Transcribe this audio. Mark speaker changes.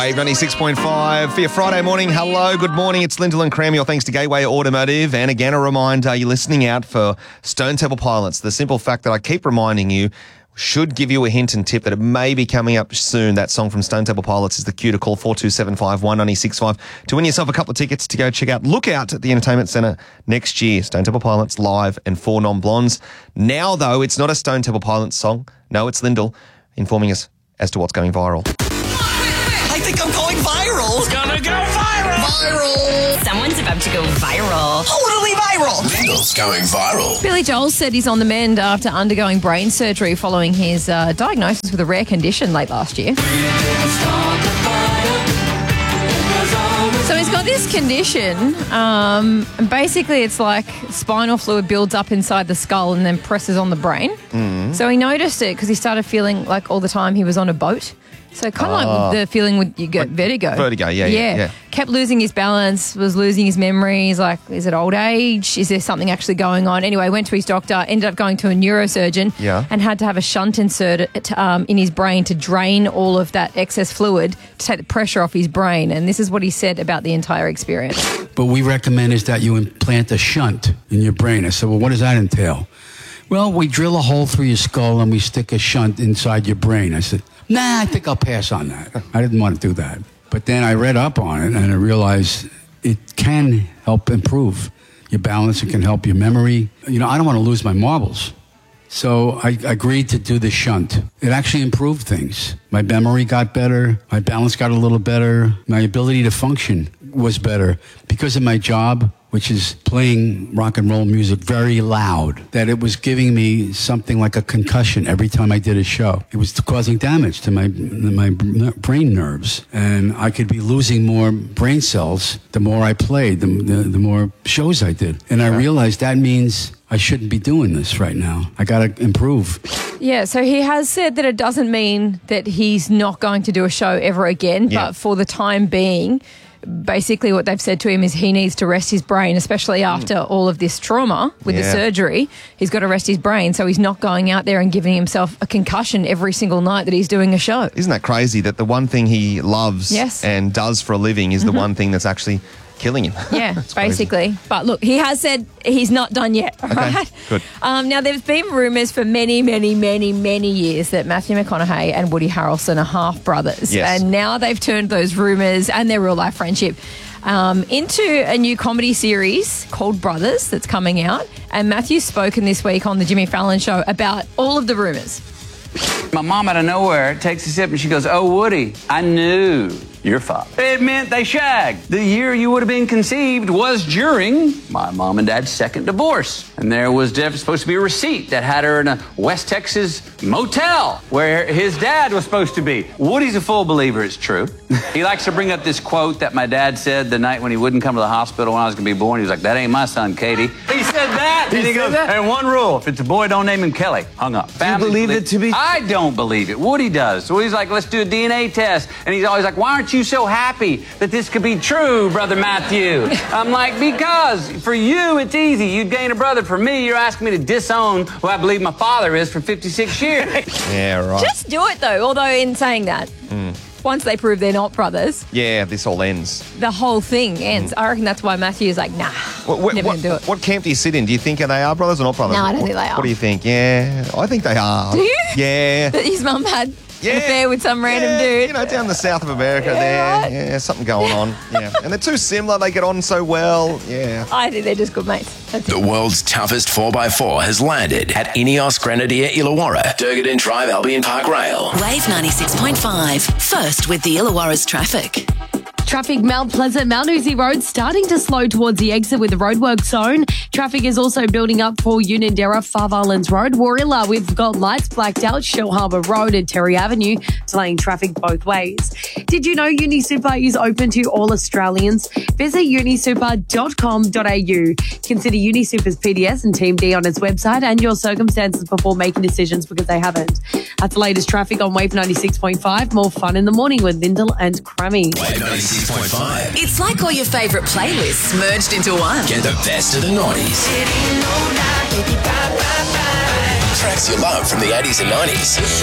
Speaker 1: Wave 96.5 for your Friday morning. Hello, good morning. It's Lyndall and Cram. Your thanks to Gateway Automotive. And again, a reminder, you're listening out for Stone Temple Pilots. The simple fact that I keep reminding you should give you a hint and tip that it may be coming up soon. That song from Stone Temple Pilots is the cue to call 4275 1965 to win yourself a couple of tickets to go check out Lookout at the Entertainment Centre next year. Stone Temple Pilots live and 4 non-blondes. Now, though, it's not a Stone Temple Pilots song. No, it's Lyndall informing us as to what's going viral.
Speaker 2: I think I'm going viral.
Speaker 3: It's gonna go viral.
Speaker 2: Viral.
Speaker 4: Someone's about to go viral.
Speaker 2: Totally viral.
Speaker 3: Lyndall's going viral.
Speaker 5: Billy Joel said he's on the mend after undergoing brain surgery following his diagnosis with a rare condition late last year. So he's got this condition, and basically it's like spinal fluid builds up inside the skull and then presses on the brain. So he noticed it because he started feeling like all the time he was on a boat. So kind of like the feeling when you get vertigo.
Speaker 1: Vertigo, yeah.
Speaker 5: Kept losing his balance, was losing his memories. Like, is it old age? Is there something actually going on? Anyway, went to his doctor, ended up going to a neurosurgeon and had to have a shunt inserted in his brain to drain all of that excess fluid to take the pressure off his brain. And this is what he said about the entire experience.
Speaker 6: But we recommend is that you implant a shunt in your brain. I said, well, what does that entail? Well, we drill a hole through your skull and we stick a shunt inside your brain. I said, nah, I think I'll pass on that. I didn't want to do that. But then I read up on it and I realized it can help improve your balance. It can help your memory. You know, I don't want to lose my marbles. So I agreed to do the shunt. It actually improved things. My memory got better. My balance got a little better. My ability to function was better because of my job, which is playing rock and roll music very loud, that it was giving me something like a concussion every time I did a show. It was causing damage to my brain nerves, and I could be losing more brain cells the more I played, the more shows I did. And I realized that means I shouldn't be doing this right now. I got to improve.
Speaker 5: Yeah, so he has said that it doesn't mean that he's not going to do a show ever again, but for the time being, basically what they've said to him is he needs to rest his brain, especially after all of this trauma with the surgery. He's got to rest his brain, so he's not going out there and giving himself a concussion every single night that he's doing a show.
Speaker 1: Isn't that crazy that the one thing he loves and does for a living is the one thing that's actually killing him?
Speaker 5: Yeah, basically. But look, he has said he's not done yet, all right?
Speaker 1: Good.
Speaker 5: Now, there's been rumours for many years that Matthew McConaughey and Woody Harrelson are half-brothers.
Speaker 1: Yes.
Speaker 5: And now they've turned those rumours and their real-life friendship into a new comedy series called Brothers that's coming out. And Matthew's spoken this week on the Jimmy Fallon Show about all of the rumours.
Speaker 7: My mom out of nowhere takes a sip and she goes, "Oh, Woody, I knew your father." It meant they shagged. The year you would have been conceived was during my mom and dad's second divorce. And there was supposed to be a receipt that had her in a West Texas motel where his dad was supposed to be. Woody's a full believer it's true. He likes to bring up this quote that my dad said the night when he wouldn't come to the hospital when I was going to be born. He was like, "That ain't my son, Katie." He said that. And he goes, "And one rule, if it's a boy, don't name him Kelly." Hung up.
Speaker 2: Do you believe it to be?
Speaker 7: I don't believe it. Woody does. So he's like, "Let's do a DNA test." And he's always like, "Why aren't you so happy that this could be true, Brother Matthew?" I'm like, "Because for you, it's easy. You'd gain a brother. For me, you're asking me to disown who I believe my father is for 56 years.
Speaker 1: Yeah, right.
Speaker 5: Just do it, though. Although in saying that, once they prove they're not brothers,
Speaker 1: this all ends.
Speaker 5: the whole thing ends. I reckon that's why Matthew's like, nah, never going to do it.
Speaker 1: What camp do you sit in? Do you think they are brothers or not brothers?
Speaker 5: No, I don't think they are.
Speaker 1: What do you think? Yeah, I think they are.
Speaker 5: Do you?
Speaker 1: Yeah.
Speaker 5: That his mum had an affair with some random dude.
Speaker 1: You know, down the south of America there.
Speaker 5: Right.
Speaker 1: Yeah, something going on. Yeah. And they're too similar. They get on so well. Yeah.
Speaker 5: I think they're just good mates. That's it.
Speaker 3: The world's toughest 4x4 has landed at Ineos Grenadier Illawarra, Durgadin Drive, Albion Park Rail.
Speaker 4: Wave 96.5. First with the Illawarra's traffic.
Speaker 8: Traffic Mount Pleasant, Mount Uzi Road starting to slow towards the exit with the roadwork zone. Traffic is also building up for Unanderra, Five Islands Road. Warilla, we've got lights blacked out, Shell Harbour Road and Terry Avenue, delaying traffic both ways. Did you know UniSuper is open to all Australians? Visit unisuper.com.au. Consider UniSuper's PDS and Team D on its website and your circumstances before making decisions because they haven't. That's the latest traffic on Wave 96.5. More fun in the morning with Lyndall and Crammy.
Speaker 3: Wave 96.5.
Speaker 4: It's like all your favourite playlists merged into one.
Speaker 3: Get the best of the 90s. Tracks you love from the 80s and 90s.